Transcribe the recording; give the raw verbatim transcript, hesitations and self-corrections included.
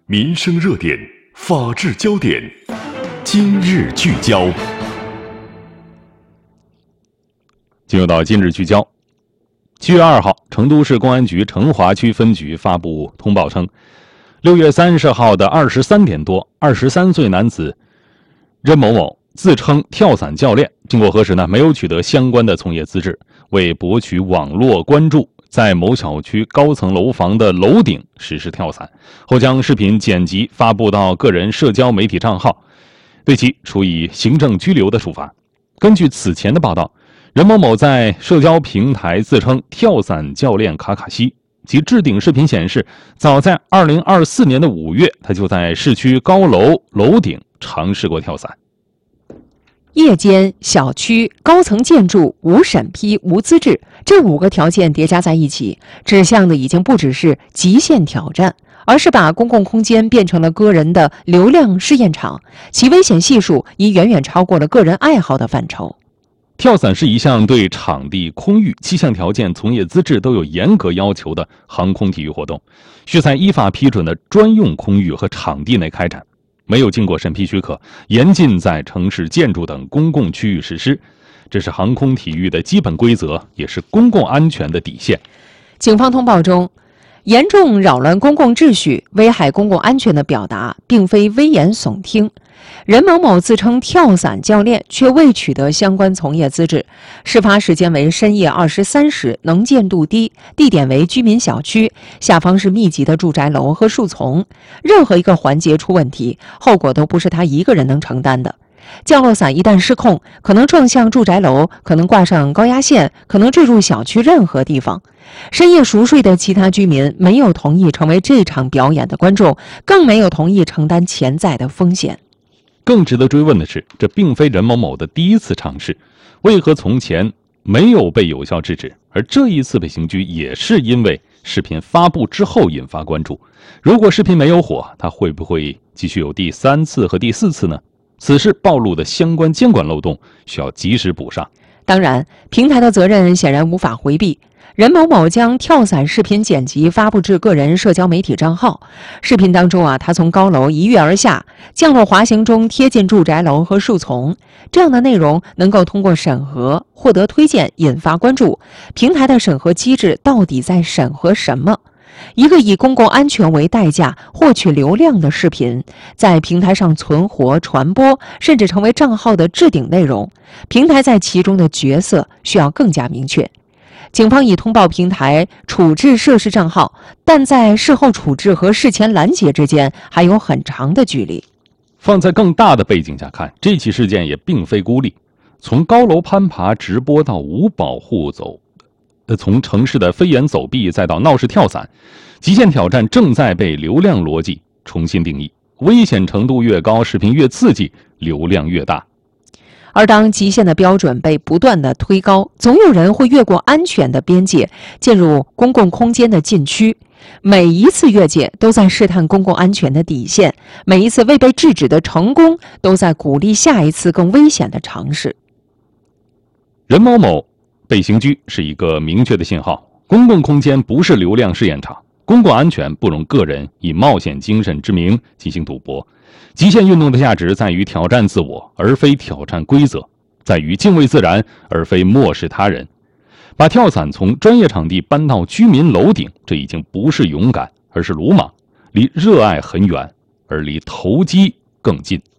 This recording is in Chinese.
民生热点，法治焦点，今日聚焦。 进入到今日聚焦。七月二号，成都市公安局成华区分局发布通报称，六月三十号的二十三点多，二十三岁男子任某某自称跳伞教练，经过核实呢，没有取得相关的从业资质，为博取网络关注，在某小区高层楼房的楼顶实施跳伞，后将视频剪辑发布到个人社交媒体账号，对其处以行政拘留的处罚。根据此前的报道，任某某在社交平台自称跳伞教练卡卡西，其置顶视频显示，早在二零二四年的五月，他就在市区高楼楼顶尝试过跳伞。 夜间、小区、高层建筑无审批、无资质，这五个条件叠加在一起，指向的已经不只是极限挑战，而是把公共空间变成了个人的流量试验场，其危险系数已远远超过了个人爱好的范畴。 跳伞是一项对场地、空域、气象条件、从业资质都有严格要求的航空体育活动，需在依法批准的专用空域和场地内开展，没有经过审批许可，严禁在城市建筑等公共区域实施，这是航空体育的基本规则，也是公共安全的底线。 警方通报中，严重扰乱公共秩序、危害公共安全的表达，并非危言耸听。任某某自称跳伞教练，却未取得相关从业资质。事发时间为深夜二十三时，能见度低，地点为居民小区，下方是密集的住宅楼和树丛。任何一个环节出问题，后果都不是他一个人能承担的。降落伞一旦失控，可能撞向住宅楼，可能挂上高压线，可能坠入小区任何地方。深夜熟睡的其他居民没有同意成为这场表演的观众，更没有同意承担潜在的风险。 更值得追问的是，这并非任某某的第一次尝试，为何从前没有被有效制止，而这一次被刑拘也是因为视频发布之后引发关注？如果视频没有火，他会不会继续有第三次和第四次呢？此事暴露的相关监管漏洞需要及时补上。 当然，平台的责任显然无法回避。任某某将跳伞视频剪辑发布至个人社交媒体账号。视频当中啊，他从高楼一跃而下，降落滑行中贴近住宅楼和树丛。这样的内容能够通过审核获得推荐，引发关注。平台的审核机制到底在审核什么？一个以公共安全为代价获取流量的视频，在平台上存活、传播，甚至成为账号的置顶内容，平台在其中的角色需要更加明确。警方已通报平台处置涉事账号，但在事后处置和事前拦截之间还有很长的距离。 放在更大的背景下看，这起事件也并非孤立。从高楼攀爬直播到无保护走，呃，从城市的飞檐走壁再到闹市跳伞，极限挑战正在被流量逻辑重新定义。危险程度越高，视频越刺激，流量越大。 而当极限的标准被不断的推高，总有人会越过安全的边界，进入公共空间的禁区。每一次越界都在试探公共安全的底线，每一次未被制止的成功都在鼓励下一次更危险的尝试。 任某某被刑拘是一个明确的信号，公共空间不是流量试验场，公共安全不容个人以冒险精神之名进行赌博。极限运动的价值在于挑战自我，而非挑战规则，在于敬畏自然，而非漠视他人。把跳伞从专业场地搬到居民楼顶，这已经不是勇敢，而是鲁莽，离热爱很远，而离投机更近。